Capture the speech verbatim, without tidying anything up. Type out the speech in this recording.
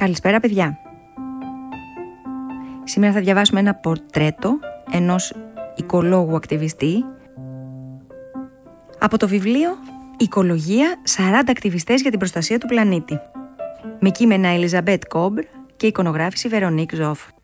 Καλησπέρα παιδιά. Σήμερα θα διαβάσουμε ένα πορτρέτο ενός οικολόγου ακτιβιστή από το βιβλίο «Οικολογία, σαράντα ακτιβιστές για την προστασία του πλανήτη». Με κείμενα Ελιζαμπέτ Κόμπρ και εικονογράφηση Βερονίκ Ζωφ.